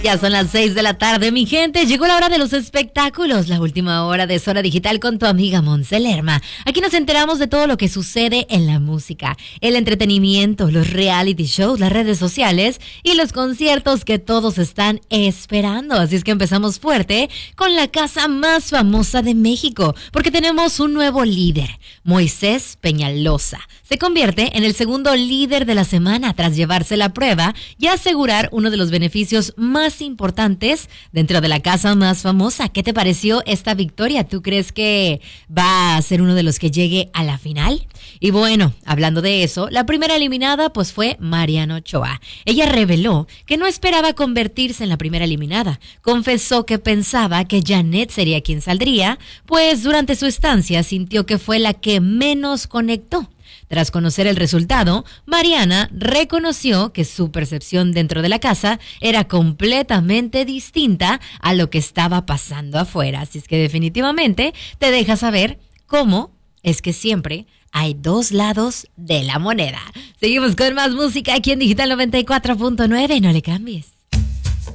Ya son las 6 de la tarde, mi gente. Llegó la hora de los espectáculos, la última hora de Zona Digital con tu amiga Monse Lerma. Aquí nos enteramos de todo lo que sucede en la música, el entretenimiento, los reality shows, las redes sociales y los conciertos que todos están esperando. Así es que empezamos fuerte con la casa más famosa de México, porque tenemos un nuevo líder, Moisés Peñalosa. Se convierte en el segundo líder de la semana tras llevarse la prueba y asegurar uno de los beneficios más importantes dentro de la casa más famosa. ¿Qué te pareció esta victoria? ¿Tú crees que va a ser uno de los que llegue a la final? Y bueno, hablando de eso, la primera eliminada pues fue Mariana Ochoa. Ella reveló que no esperaba convertirse en la primera eliminada. Confesó que pensaba que Janet sería quien saldría, pues durante su estancia sintió que fue la que menos conectó. Tras conocer el resultado, Mariana reconoció que su percepción dentro de la casa era completamente distinta a lo que estaba pasando afuera. Así es que definitivamente te deja saber cómo es que siempre hay dos lados de la moneda. Seguimos con más música aquí en Digital 94.9. No le cambies.